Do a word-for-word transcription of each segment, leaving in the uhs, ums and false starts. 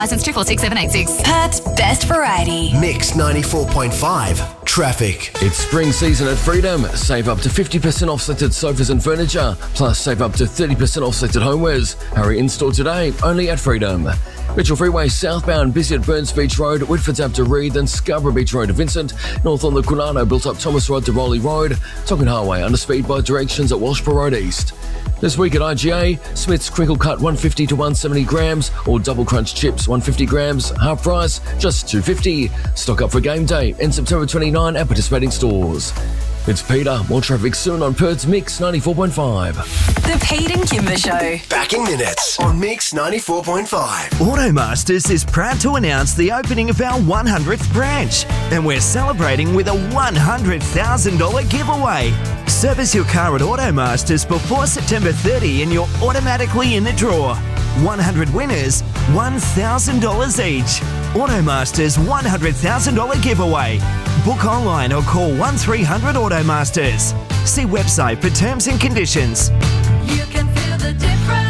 Licence two four six seven eight six. Perth's best variety. Mix ninety-four point five. Traffic. It's spring season at Freedom. Save up to fifty percent off selected sofas and furniture. Plus save up to thirty percent off selected homewares. Hurry in-store today, only at Freedom. Mitchell Freeway southbound, busy at Burns Beach Road, Whitford's up to Reed, then Scarborough Beach Road to Vincent. North on the Cunardo built up Thomas Road to Rowley Road. Tonkin Highway under speed by directions at Walshborough Road East. This week at I G A, Smith's crinkle cut one fifty to one seventy grams, or double crunch chips one fifty grams, half price, just two fifty. Stock up for game day in September twenty-ninth at participating stores. It's Peter. More traffic soon on Perth's Mix ninety-four point five. The Pete and Kimber Show. Back in minutes on Mix ninety-four point five. Automasters is proud to announce the opening of our one hundredth branch, and we're celebrating with a one hundred thousand dollars giveaway. Service your car at Automasters before September thirtieth and you're automatically in the draw. one hundred winners, one thousand dollars each. Automasters one hundred thousand dollars giveaway. Book online or call one three hundred Automasters. See website for terms and conditions. You can feel the difference.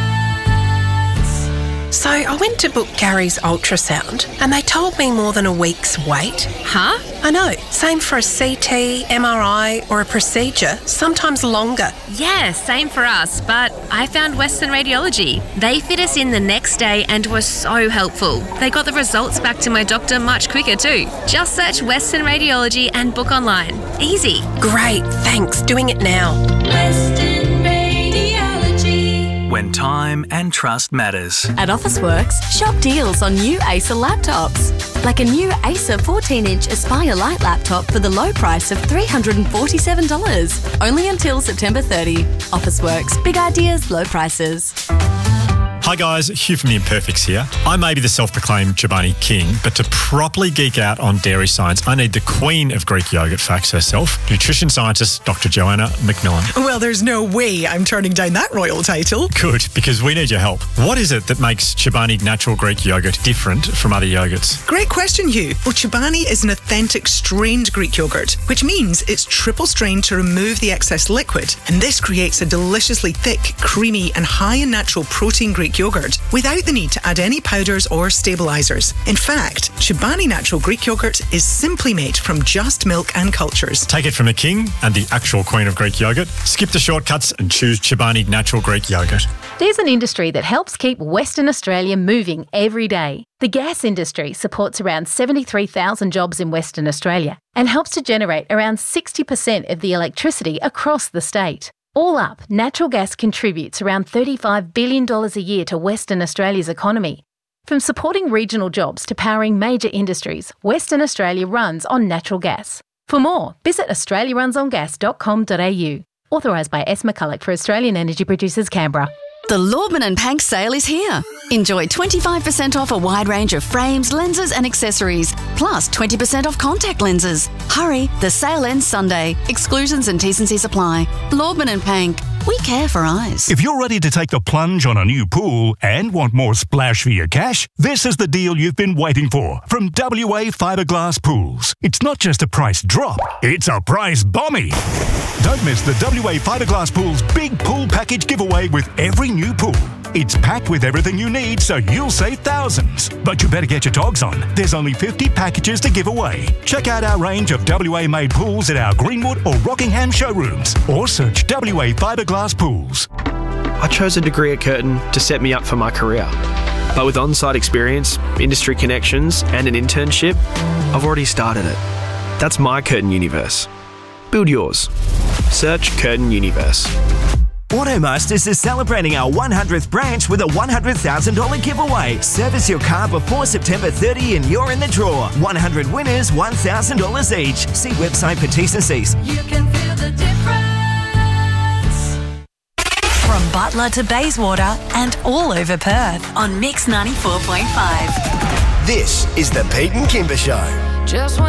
So I went to book Gary's ultrasound and they told me more than a week's wait. Huh? I know. Same for a C T, M R I or a procedure, sometimes longer. Yeah, same for us, but I found Western Radiology. They fit us in the next day and were so helpful. They got the results back to my doctor much quicker too. Just search Western Radiology and book online. Easy. Great, thanks. Doing it now. Western Radiology. When time and trust matters. At Officeworks, shop deals on new Acer laptops. Like a new Acer fourteen inch Aspire Lite laptop for the low price of three hundred forty-seven dollars. Only until September thirtieth. Officeworks. Big ideas, low prices. Hi guys, Hugh from The Imperfects here. I may be the self-proclaimed Chobani King, but to properly geek out on dairy science, I need the queen of Greek yogurt facts herself, nutrition scientist Doctor Joanna McMillan. Well, there's no way I'm turning down that royal title. Good, because we need your help. What is it that makes Chobani natural Greek yogurt different from other yogurts? Great question, Hugh. Well, Chobani is an authentic strained Greek yogurt, which means it's triple strained to remove the excess liquid, and this creates a deliciously thick, creamy and high in natural protein Greek yogurt without the need to add any powders or stabilisers. In fact, Chobani Natural Greek Yogurt is simply made from just milk and cultures. Take it from the king and the actual queen of Greek yogurt. Skip the shortcuts and choose Chobani Natural Greek Yogurt. There's an industry that helps keep Western Australia moving every day. The gas industry supports around seventy-three thousand jobs in Western Australia and helps to generate around sixty percent of the electricity across the state. All up, natural gas contributes around thirty-five billion dollars a year to Western Australia's economy. From supporting regional jobs to powering major industries, Western Australia runs on natural gas. For more, visit australia runs on gas dot com dot a u. Authorised by S. McCulloch for Australian Energy Producers, Canberra. The Lordman and Pank sale is here. Enjoy twenty-five percent off a wide range of frames, lenses and accessories, plus twenty percent off contact lenses. Hurry, the sale ends Sunday. Exclusions and T's and C's apply. Lordman and Pank, we care for eyes. If you're ready to take the plunge on a new pool and want more splash for your cash, this is the deal you've been waiting for from W A Fiberglass Pools. It's not just a price drop, it's a price bombie. Don't miss the W A Fiberglass Pools big pool package giveaway with every new pool. It's packed with everything you need, so you'll save thousands. But you better get your dogs on. There's only fifty packages to give away. Check out our range of W A-made pools at our Greenwood or Rockingham showrooms, or search W A Fiberglass Pools. I chose a degree at Curtin to set me up for my career. But with on-site experience, industry connections and an internship, I've already started it. That's my Curtin Universe. Build yours. Search Curtin Universe. Automasters is celebrating our one hundredth branch with a one hundred thousand dollars giveaway. Service your car before September thirtieth and you're in the draw. one hundred winners, one thousand dollars each. See website for T's and C's. You can feel the difference. From Butler to Bayswater and all over Perth on Mix ninety-four point five. This is the Pete and Kimber Show. Just when